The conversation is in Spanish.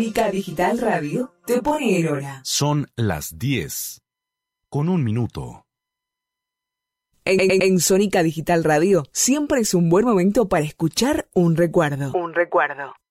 Sónica Digital Radio te pone el hora. Son las 10:01. En Sónica Digital Radio siempre es un buen momento para escuchar un recuerdo.